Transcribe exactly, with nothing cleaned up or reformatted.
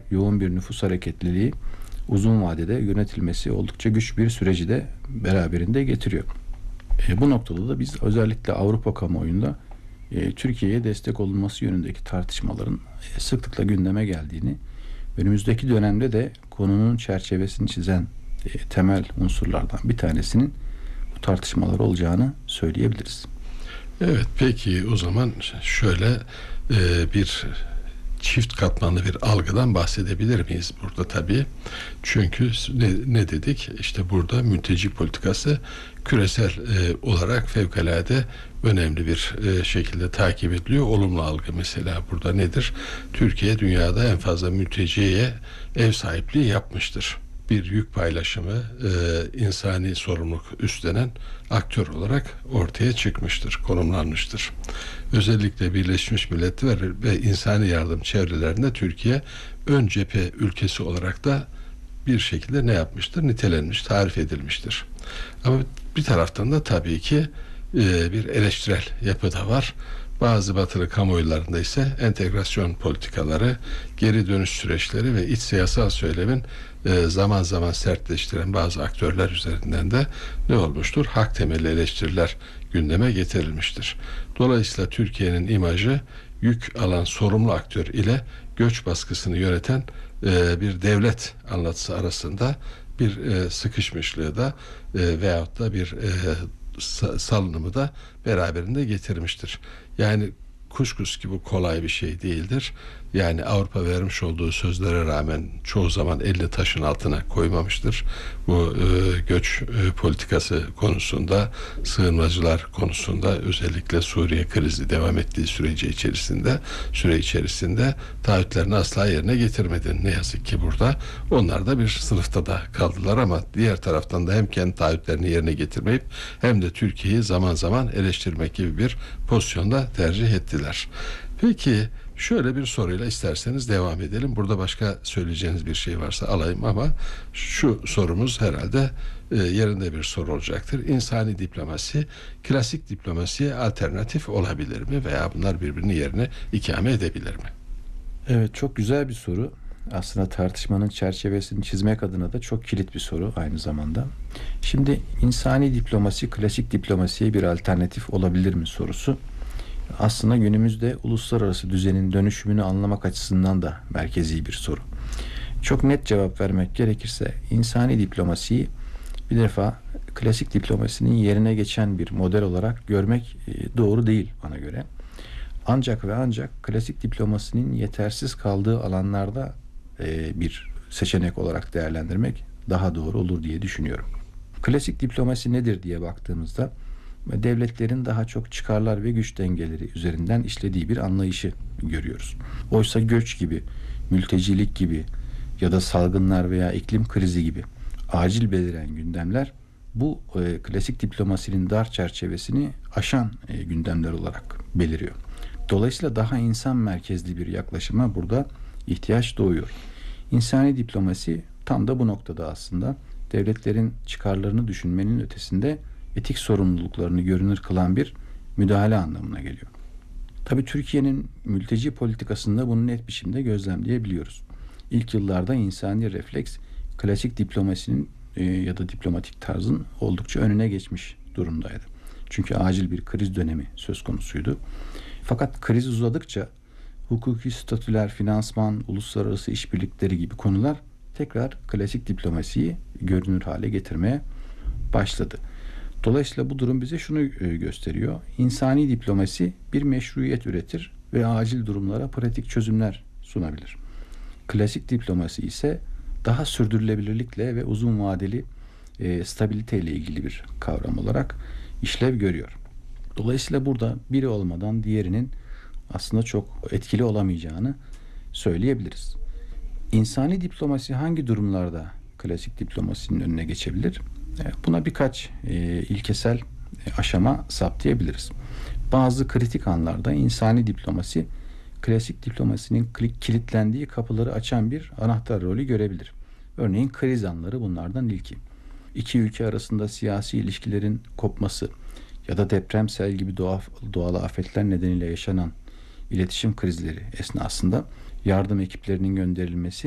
yoğun bir nüfus hareketliliği uzun vadede yönetilmesi oldukça güç bir süreci de beraberinde getiriyor. E, bu noktada da biz özellikle Avrupa kamuoyunda e, Türkiye'ye destek olunması yönündeki tartışmaların e, sıklıkla gündeme geldiğini, önümüzdeki dönemde de konunun çerçevesini çizen e, temel unsurlardan bir tanesinin bu tartışmalar olacağını söyleyebiliriz. Evet, peki o zaman şöyle e, bir çift katmanlı bir algıdan bahsedebilir miyiz burada tabii? Çünkü ne, ne dedik? İşte burada mülteci politikası küresel e, olarak fevkalade önemli bir e, şekilde takip ediliyor. Olumlu algı mesela burada nedir? Türkiye dünyada en fazla mülteciye ev sahipliği yapmıştır. Bir yük paylaşımı, e, insani sorumluluk üstlenen aktör olarak ortaya çıkmıştır, konumlanmıştır. Özellikle Birleşmiş Milletler ve insani yardım çevrelerinde Türkiye ön cephe ülkesi olarak da bir şekilde ne yapmıştır? Nitelenmiş, tarif edilmiştir. Ama bir taraftan da tabii ki e, bir eleştirel yapı da var. Bazı batılı kamuoylarında ise entegrasyon politikaları, geri dönüş süreçleri ve iç siyasal söylemin e, zaman zaman sertleştiren bazı aktörler üzerinden de ne olmuştur? Hak temelli eleştiriler gündeme getirilmiştir. Dolayısıyla Türkiye'nin imajı yük alan sorumlu aktör ile göç baskısını yöneten e, bir devlet anlatısı arasında bir e, sıkışmışlığı da e, veyahut da bir e, salınımı da beraberinde getirmiştir. Yani kuşkusuz ki bu kolay bir şey değildir. Yani Avrupa vermiş olduğu sözlere rağmen çoğu zaman elini taşın altına koymamıştır. Bu e, göç e, politikası konusunda, sığınmacılar konusunda, özellikle Suriye krizi devam ettiği süreci içerisinde, süre içerisinde taahhütlerini asla yerine getirmedi. Ne yazık ki burada. Onlar da bir sınıfta da kaldılar ama diğer taraftan da hem kendi taahhütlerini yerine getirmeyip hem de Türkiye'yi zaman zaman eleştirmek gibi bir pozisyonda tercih ettiler. Peki şöyle bir soruyla isterseniz devam edelim. Burada başka söyleyeceğiniz bir şey varsa alayım ama şu sorumuz herhalde e, yerinde bir soru olacaktır. İnsani diplomasi klasik diplomasiye alternatif olabilir mi veya bunlar birbirini yerine ikame edebilir mi? Evet, çok güzel bir soru. Aslında tartışmanın çerçevesini çizmek adına da çok kilit bir soru aynı zamanda. Şimdi insani diplomasi klasik diplomasiye bir alternatif olabilir mi sorusu aslında günümüzde uluslararası düzenin dönüşümünü anlamak açısından da merkezi bir soru. Çok net cevap vermek gerekirse insani diplomasiyi bir defa klasik diplomasinin yerine geçen bir model olarak görmek doğru değil bana göre. Ancak ve ancak klasik diplomasinin yetersiz kaldığı alanlarda bir seçenek olarak değerlendirmek daha doğru olur diye düşünüyorum. Klasik diplomasi nedir diye baktığımızda devletlerin daha çok çıkarlar ve güç dengeleri üzerinden işlediği bir anlayışı görüyoruz. Oysa göç gibi, mültecilik gibi ya da salgınlar veya iklim krizi gibi acil beliren gündemler bu e, klasik diplomasinin dar çerçevesini aşan e, gündemler olarak beliriyor. Dolayısıyla daha insan merkezli bir yaklaşıma burada ihtiyaç doğuyor. İnsani diplomasi tam da bu noktada aslında devletlerin çıkarlarını düşünmenin ötesinde etik sorumluluklarını görünür kılan bir müdahale anlamına geliyor. Tabii Türkiye'nin mülteci politikasında bunu net biçimde gözlemleyebiliyoruz. İlk yıllarda insani refleks klasik diplomasinin e, ya da diplomatik tarzın oldukça önüne geçmiş durumdaydı. Çünkü acil bir kriz dönemi söz konusuydu. Fakat kriz uzadıkça hukuki statüler, finansman, uluslararası işbirlikleri gibi konular tekrar klasik diplomasiyi görünür hale getirmeye başladı. Dolayısıyla bu durum bize şunu gösteriyor. İnsani diplomasi bir meşruiyet üretir ve acil durumlara pratik çözümler sunabilir. Klasik diplomasi ise daha sürdürülebilirlikle ve uzun vadeli e, stabiliteyle ilgili bir kavram olarak işlev görüyor. Dolayısıyla burada biri olmadan diğerinin aslında çok etkili olamayacağını söyleyebiliriz. İnsani diplomasi hangi durumlarda klasik diplomasinin önüne geçebilir? Buna birkaç e, ilkesel aşama saptayabiliriz. Bazı kritik anlarda insani diplomasi klasik diplomasinin kilitlendiği kapıları açan bir anahtar rolü görebilir. Örneğin kriz anları bunlardan ilki. İki ülke arasında siyasi ilişkilerin kopması ya da deprem, sel gibi doğal, doğal afetler nedeniyle yaşanan iletişim krizleri esnasında yardım ekiplerinin gönderilmesi